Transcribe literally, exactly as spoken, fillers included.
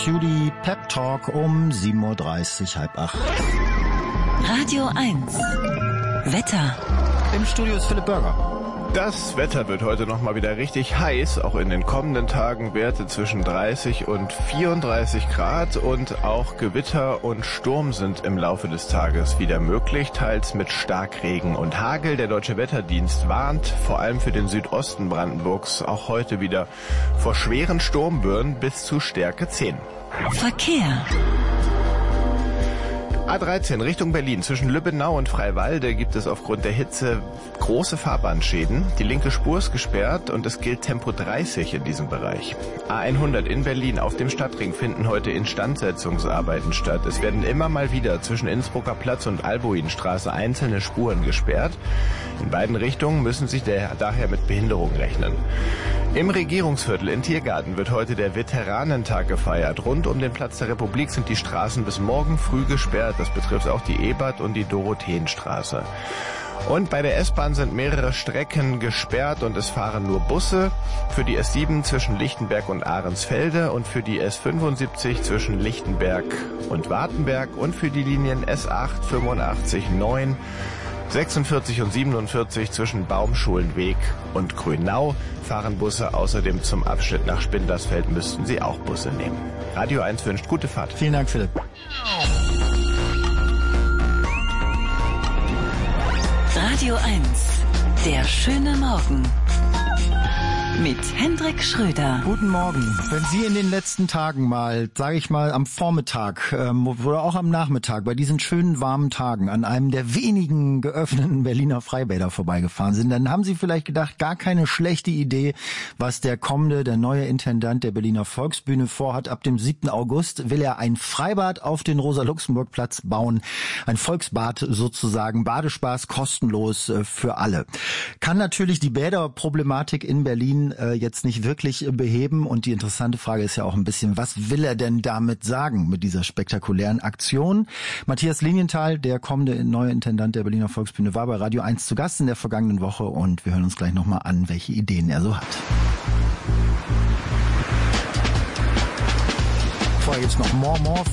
Judy Pep Talk um sieben Uhr dreißig, halb acht. Radio eins. Wetter. Im Studio ist Philipp Burger. Das Wetter wird heute nochmal wieder richtig heiß. Auch in den kommenden Tagen Werte zwischen dreißig und vierunddreißig Grad. Und auch Gewitter und Sturm sind im Laufe des Tages wieder möglich, teils mit Starkregen und Hagel. Der Deutsche Wetterdienst warnt vor allem für den Südosten Brandenburgs auch heute wieder vor schweren Sturmböen bis zu Stärke zehn. Verkehr. A dreizehn Richtung Berlin. Zwischen Lübbenau und Freiwalde gibt es aufgrund der Hitze große Fahrbahnschäden. Die linke Spur ist gesperrt und es gilt Tempo dreißig in diesem Bereich. A hundert in Berlin auf dem Stadtring finden heute Instandsetzungsarbeiten statt. Es werden immer mal wieder zwischen Innsbrucker Platz und Albuinstraße einzelne Spuren gesperrt. In beiden Richtungen müssen Sie daher mit Behinderung rechnen. Im Regierungsviertel in Tiergarten wird heute der Veteranentag gefeiert. Rund um den Platz der Republik sind die Straßen bis morgen früh gesperrt. Das betrifft auch die Ebert- und die Dorotheenstraße. Und bei der S-Bahn sind mehrere Strecken gesperrt und es fahren nur Busse. Für die S sieben zwischen Lichtenberg und Ahrensfelde und für die S fünfundsiebzig zwischen Lichtenberg und Wartenberg und für die Linien S acht, fünfundachtzig, neun, sechsundvierzig und siebenundvierzig zwischen Baumschulenweg und Grünau fahren Busse. Außerdem zum Abschnitt nach Spindlersfeld müssten Sie auch Busse nehmen. Radio eins wünscht gute Fahrt. Vielen Dank, Philipp. Radio eins. Der schöne Morgen. Mit Hendrik Schröder. Guten Morgen. Wenn Sie in den letzten Tagen mal, sage ich mal, am Vormittag ähm, oder auch am Nachmittag bei diesen schönen warmen Tagen an einem der wenigen geöffneten Berliner Freibäder vorbeigefahren sind, dann haben Sie vielleicht gedacht, gar keine schlechte Idee, was der kommende, der neue Intendant der Berliner Volksbühne vorhat. Ab dem siebten August will er ein Freibad auf den Rosa-Luxemburg-Platz bauen. Ein Volksbad sozusagen, Badespaß kostenlos äh, für alle. Kann natürlich die Bäderproblematik in Berlin jetzt nicht wirklich beheben. Und die interessante Frage ist ja auch ein bisschen, was will er denn damit sagen mit dieser spektakulären Aktion? Matthias Linienthal, der kommende neue Intendant der Berliner Volksbühne, war bei Radio eins zu Gast in der vergangenen Woche und wir hören uns gleich nochmal an, welche Ideen er so hat. Vorher gibt's noch More More.